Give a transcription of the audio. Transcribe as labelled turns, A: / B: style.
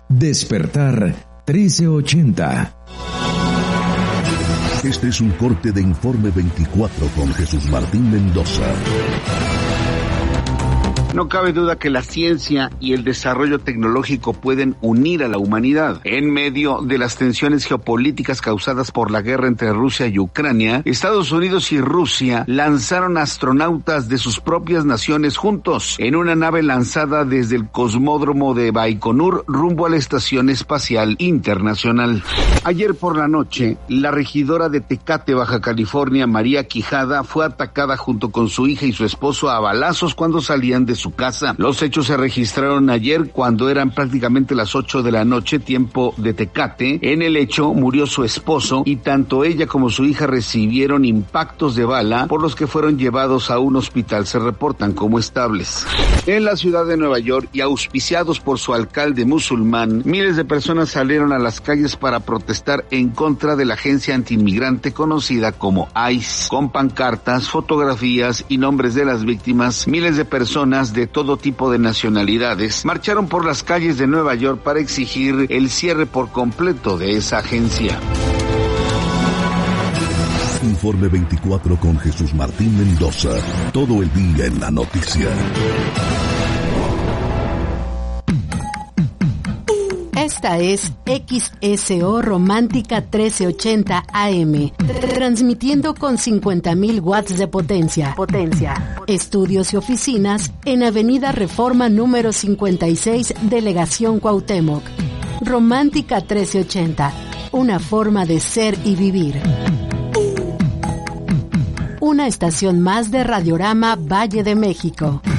A: Despertar 1380.
B: Este es un corte de Informe 24 con Jesús Martín Mendoza.
C: No cabe duda que la ciencia y el desarrollo tecnológico pueden unir a la humanidad. En medio de las tensiones geopolíticas causadas por la guerra entre Rusia y Ucrania, Estados Unidos y Rusia lanzaron astronautas de sus propias naciones juntos en una nave lanzada desde el cosmódromo de Baikonur rumbo a la Estación Espacial Internacional. Ayer por la noche, la regidora de Tecate, Baja California, María Quijada, fue atacada junto con su hija y su esposo a balazos cuando salían de su casa. Los hechos se registraron ayer cuando eran prácticamente las 8 de la noche, tiempo de Tecate. En el hecho murió su esposo y tanto ella como su hija recibieron impactos de bala, por los que fueron llevados a un hospital. Se reportan como estables. En la ciudad de Nueva York, y auspiciados por su alcalde musulmán, miles de personas salieron a las calles para protestar en contra de la agencia antiinmigrante conocida como ICE. Con pancartas, fotografías y nombres de las víctimas, miles de personas de todo tipo de nacionalidades marcharon por las calles de Nueva York para exigir el cierre por completo de esa agencia.
B: Informe 24 con Jesús Martín Mendoza. Todo el día en la noticia.
D: Esta es XSO Romántica 1380 AM, transmitiendo con 50.000 watts de potencia. Estudios y oficinas en Avenida Reforma número 56, Delegación Cuauhtémoc. Romántica 1380, una forma de ser y vivir. Una estación más de Radiorama Valle de México.